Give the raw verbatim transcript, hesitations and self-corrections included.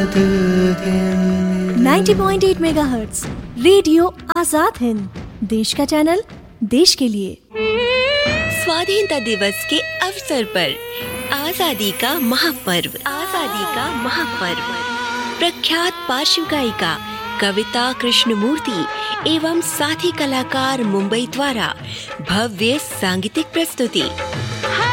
Ninety point eight megahertz radio Azad Hind, देश का channel, देश के लिए। स्वाधीनता दिवस के अवसर पर आजादी का महापर्व, आजादी का महापर्व प्रख्यात पार्श्व गायिका कविता कृष्णमूर्ति एवं साथी कलाकार मुंबई द्वारा भव्य सांगीतिक प्रस्तुति।